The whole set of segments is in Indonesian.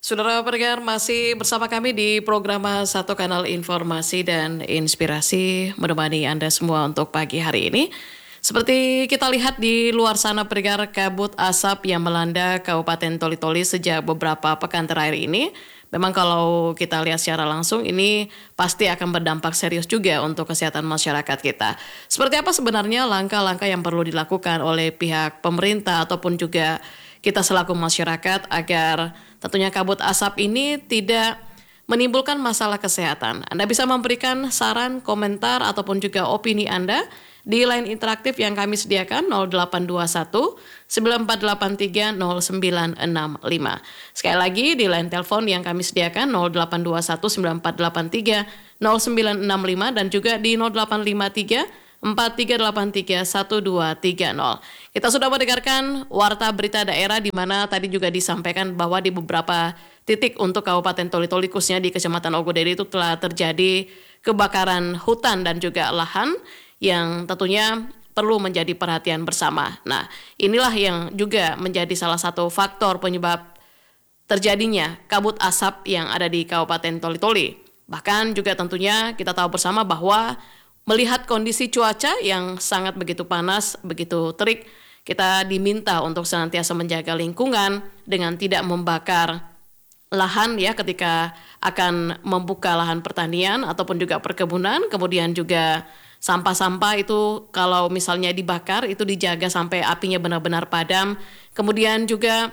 Saudara pendengar masih bersama kami di program Satu Kanal Informasi dan Inspirasi menemani Anda semua untuk pagi hari ini. Seperti kita lihat di luar sana pendengar, kabut asap yang melanda Kabupaten Toli-Toli sejak beberapa pekan terakhir ini. Memang kalau kita lihat secara langsung ini pasti akan berdampak serius juga untuk kesehatan masyarakat kita. Seperti apa sebenarnya langkah-langkah yang perlu dilakukan oleh pihak pemerintah ataupun juga kita selaku masyarakat agar tentunya kabut asap ini tidak menimbulkan masalah kesehatan. Anda bisa memberikan saran, komentar, ataupun juga opini Anda di line interaktif yang kami sediakan 0821 9483 0965. Sekali lagi di line telepon yang kami sediakan 0821 9483 0965 dan juga di 0853 4383 1230. Kita sudah mendengarkan warta berita daerah di mana tadi juga disampaikan bahwa di beberapa titik untuk Kabupaten Toli-Toli khususnya di Kecamatan Ogodede itu telah terjadi kebakaran hutan dan juga lahan yang tentunya perlu menjadi perhatian bersama. Nah, inilah yang juga menjadi salah satu faktor penyebab terjadinya kabut asap yang ada di Kabupaten Toli-Toli. Bahkan juga tentunya kita tahu bersama bahwa melihat kondisi cuaca yang sangat begitu panas, begitu terik, kita diminta untuk senantiasa menjaga lingkungan dengan tidak membakar lahan ya ketika akan membuka lahan pertanian ataupun juga perkebunan. Kemudian juga sampah-sampah itu kalau misalnya dibakar itu dijaga sampai apinya benar-benar padam. Kemudian juga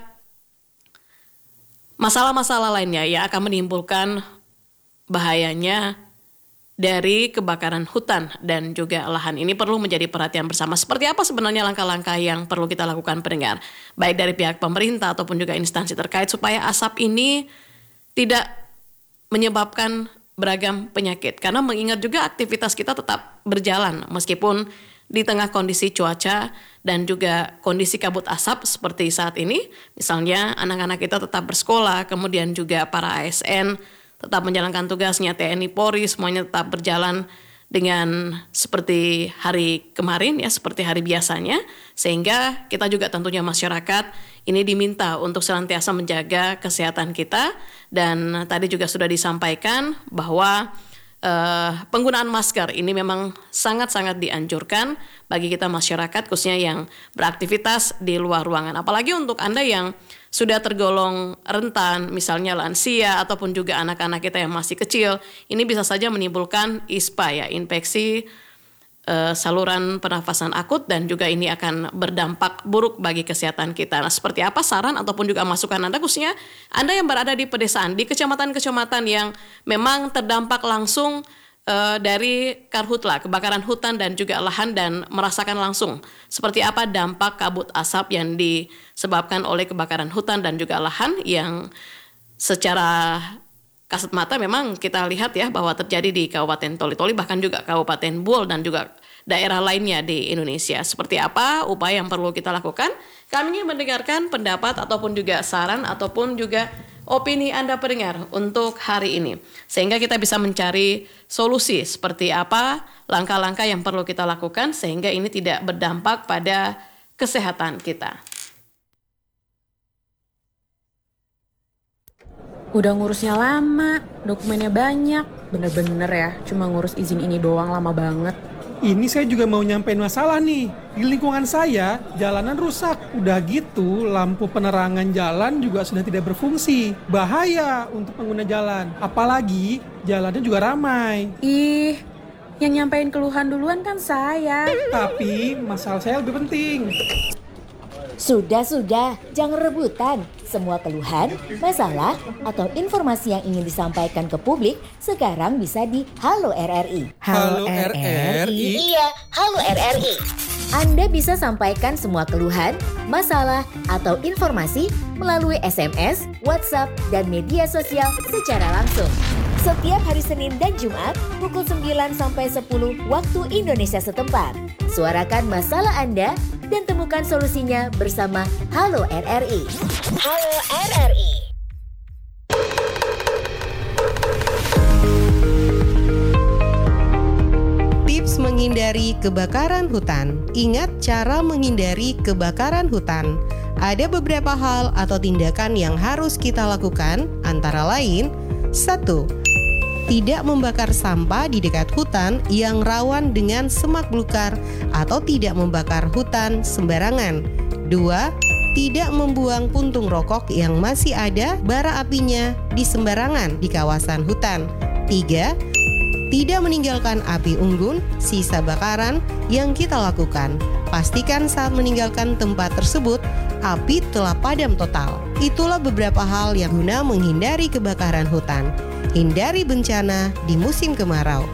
masalah-masalah lainnya yang akan menimbulkan bahayanya dari kebakaran hutan dan juga lahan. Ini perlu menjadi perhatian bersama. Seperti apa sebenarnya langkah-langkah yang perlu kita lakukan pendengar, baik dari pihak pemerintah ataupun juga instansi terkait supaya asap ini tidak menyebabkan beragam penyakit. Karena mengingat juga aktivitas kita tetap berjalan meskipun di tengah kondisi cuaca dan juga kondisi kabut asap seperti saat ini. Misalnya anak-anak kita tetap bersekolah, kemudian juga para ASN tetap menjalankan tugasnya, TNI Polri semuanya tetap berjalan dengan seperti hari kemarin ya, seperti hari biasanya, sehingga kita juga tentunya masyarakat ini diminta untuk senantiasa menjaga kesehatan kita. Dan tadi juga sudah disampaikan bahwa penggunaan masker ini memang sangat-sangat dianjurkan bagi kita masyarakat khususnya yang beraktivitas di luar ruangan. Apalagi untuk Anda yang sudah tergolong rentan, misalnya lansia ataupun juga anak-anak kita yang masih kecil, ini bisa saja menimbulkan ISPA ya, infeksi saluran pernafasan akut, dan juga ini akan berdampak buruk bagi kesehatan kita. Nah, seperti apa saran ataupun juga masukan Anda khususnya Anda yang berada di pedesaan, di kecamatan-kecamatan yang memang terdampak langsung dari karhutla, kebakaran hutan dan juga lahan, dan merasakan langsung seperti apa dampak kabut asap yang disebabkan oleh kebakaran hutan dan juga lahan yang secara kasat mata memang kita lihat ya bahwa terjadi di Kabupaten Toli-Toli, bahkan juga Kabupaten Buol dan juga daerah lainnya di Indonesia. Seperti apa upaya yang perlu kita lakukan? Kami ingin mendengarkan pendapat ataupun juga saran ataupun juga opini Anda pendengar untuk hari ini, sehingga kita bisa mencari solusi seperti apa langkah-langkah yang perlu kita lakukan sehingga ini tidak berdampak pada kesehatan kita. Udah ngurusnya lama, dokumennya banyak, bener-bener ya, cuma ngurus izin ini doang lama banget. Ini saya juga mau nyampein masalah nih. Di lingkungan saya, jalanan rusak. Udah gitu, lampu penerangan jalan juga sudah tidak berfungsi. Bahaya untuk pengguna jalan. Apalagi jalannya juga ramai. Ih, yang nyampein keluhan duluan kan saya. Tapi masalah saya lebih penting. Sudah, jangan rebutan. Semua keluhan, masalah, atau informasi yang ingin disampaikan ke publik sekarang bisa di Halo RRI. Halo RRI? Iya, Halo RRI. Anda bisa sampaikan semua keluhan, masalah, atau informasi melalui SMS, WhatsApp, dan media sosial secara langsung. Setiap hari Senin dan Jumat pukul 9 sampai 10 waktu Indonesia setempat. Suarakan masalah Anda dan temukan solusinya bersama Halo RRI. Halo RRI. Tips menghindari kebakaran hutan. Ingat cara menghindari kebakaran hutan. Ada beberapa hal atau tindakan yang harus kita lakukan, antara lain 1. Tidak membakar sampah di dekat hutan yang rawan dengan semak belukar atau tidak membakar hutan sembarangan. 2. Tidak membuang puntung rokok yang masih ada bara apinya di sembarangan di kawasan hutan. 3. Tidak meninggalkan api unggun, sisa bakaran yang kita lakukan. Pastikan saat meninggalkan tempat tersebut, api telah padam total. Itulah beberapa hal yang guna menghindari kebakaran hutan. Hindari bencana di musim kemarau.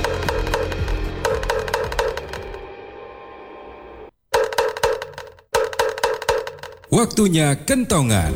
Waktunya kentongan.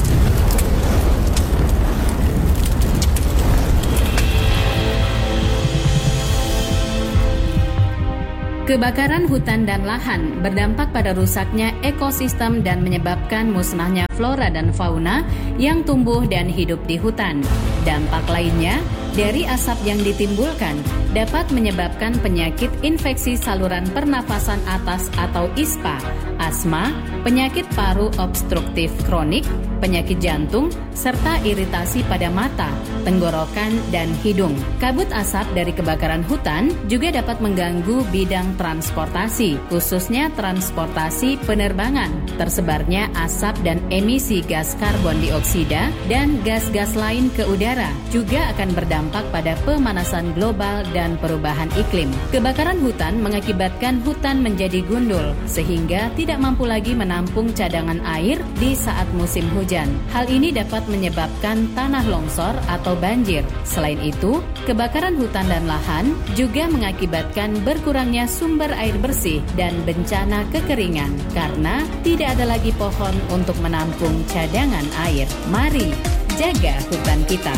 Kebakaran hutan dan lahan berdampak pada rusaknya ekosistem dan menyebabkan musnahnya flora dan fauna yang tumbuh dan hidup di hutan. Dampak lainnya dari asap yang ditimbulkan dapat menyebabkan penyakit infeksi saluran pernafasan atas atau ISPA, asma, penyakit paru obstruktif kronik, penyakit jantung, serta iritasi pada mata, tenggorokan, dan hidung. Kabut asap dari kebakaran hutan juga dapat mengganggu bidang transportasi, khususnya transportasi penerbangan. Tersebarnya asap dan emisi gas karbon dioksida dan gas-gas lain ke udara juga akan berdampak pada pemanasan global dan perubahan iklim. Kebakaran hutan mengakibatkan hutan menjadi gundul, sehingga tidak mampu lagi menampung cadangan air di saat musim hujan. Hal ini dapat menyebabkan tanah longsor atau banjir. Selain itu, kebakaran hutan dan lahan juga mengakibatkan berkurangnya sumber air bersih dan bencana kekeringan karena tidak ada lagi pohon untuk menampung cadangan air. Mari jaga hutan kita.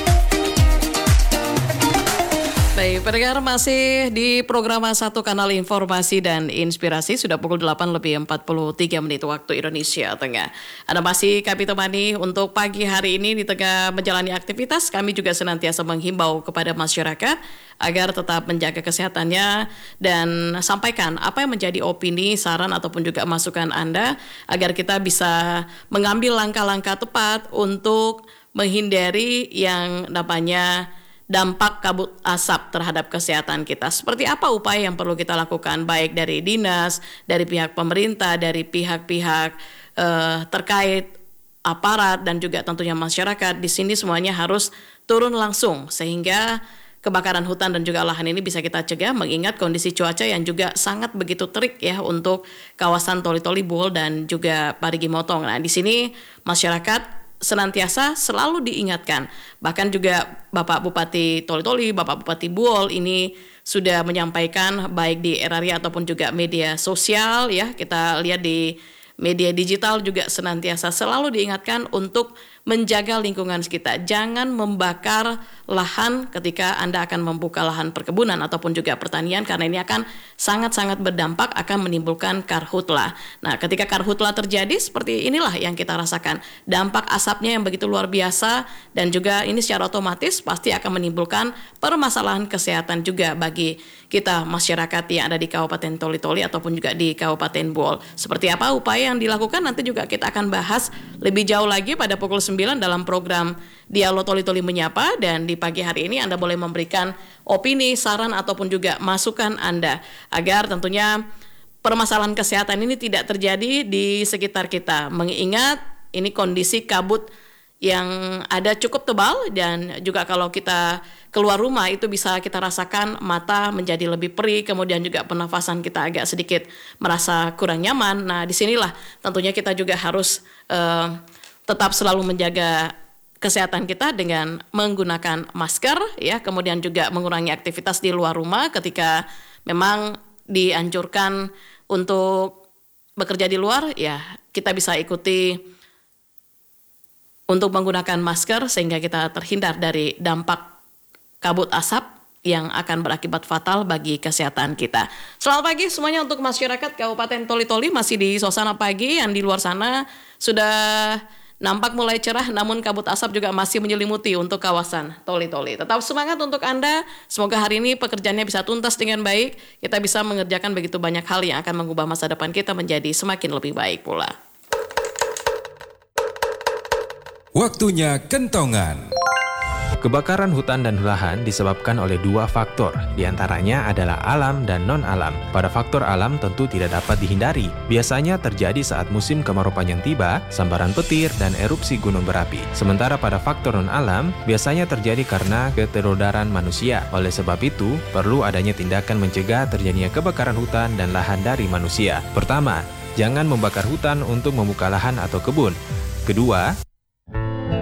Baik, pendengar masih di program satu kanal informasi dan inspirasi. Sudah pukul 8:43 waktu Indonesia Tengah. Anda masih kami temani untuk pagi hari ini di tengah menjalani aktivitas. Kami juga senantiasa menghimbau kepada masyarakat agar tetap menjaga kesehatannya dan sampaikan apa yang menjadi opini, saran ataupun juga masukan Anda agar kita bisa mengambil langkah-langkah tepat untuk menghindari yang namanya dampak kabut asap terhadap kesehatan kita. Seperti apa upaya yang perlu kita lakukan baik dari dinas, dari pihak pemerintah, dari pihak-pihak terkait aparat dan juga tentunya masyarakat. Di sini semuanya harus turun langsung sehingga kebakaran hutan dan juga lahan ini bisa kita cegah mengingat kondisi cuaca yang juga sangat begitu terik ya untuk kawasan Toli-Toli, Buol dan juga Parigi Motong. Nah, di sini masyarakat senantiasa selalu diingatkan. Bahkan juga Bapak Bupati Toli-Toli, Bapak Bupati Buol ini sudah menyampaikan baik di RRI ataupun juga media sosial ya. Kita lihat di media digital juga senantiasa selalu diingatkan untuk menjaga lingkungan kita. Jangan membakar lahan ketika Anda akan membuka lahan perkebunan ataupun juga pertanian karena ini akan sangat-sangat berdampak akan menimbulkan karhutla. Nah, ketika karhutla terjadi seperti inilah yang kita rasakan. Dampak asapnya yang begitu luar biasa dan juga ini secara otomatis pasti akan menimbulkan permasalahan kesehatan juga bagi kita masyarakat yang ada di Kabupaten Toli-Toli ataupun juga di Kabupaten Buol. Seperti apa upaya yang dilakukan nanti juga kita akan bahas lebih jauh lagi pada pukul 9 dalam program Dialog Toli-Toli Menyapa dan di pagi hari ini Anda boleh memberikan opini, saran ataupun juga masukan Anda agar tentunya permasalahan kesehatan ini tidak terjadi di sekitar kita. Mengingat ini kondisi kabut yang ada cukup tebal dan juga kalau kita keluar rumah itu bisa kita rasakan mata menjadi lebih perih, kemudian juga pernafasan kita agak sedikit merasa kurang nyaman. Nah, disinilah tentunya kita juga harus tetap selalu menjaga kesehatan kita dengan menggunakan masker ya, kemudian juga mengurangi aktivitas di luar rumah ketika memang dianjurkan untuk bekerja di luar ya, kita bisa ikuti untuk menggunakan masker sehingga kita terhindar dari dampak kabut asap yang akan berakibat fatal bagi kesehatan kita. Selamat pagi semuanya untuk masyarakat Kabupaten Toli-Toli, masih di suasana pagi yang di luar sana sudah nampak mulai cerah, namun kabut asap juga masih menyelimuti untuk kawasan Toli-Toli. Tetap semangat untuk Anda, semoga hari ini pekerjaannya bisa tuntas dengan baik, kita bisa mengerjakan begitu banyak hal yang akan mengubah masa depan kita menjadi semakin lebih baik pula. Waktunya kentongan. Kebakaran hutan dan lahan disebabkan oleh dua faktor, diantaranya adalah alam dan non-alam. Pada faktor alam tentu tidak dapat dihindari. Biasanya terjadi saat musim kemarau panjang tiba, sambaran petir, dan erupsi gunung berapi. Sementara pada faktor non-alam, biasanya terjadi karena keterodaran manusia. Oleh sebab itu, perlu adanya tindakan mencegah terjadinya kebakaran hutan dan lahan dari manusia. Pertama, jangan membakar hutan untuk membuka lahan atau kebun. Kedua,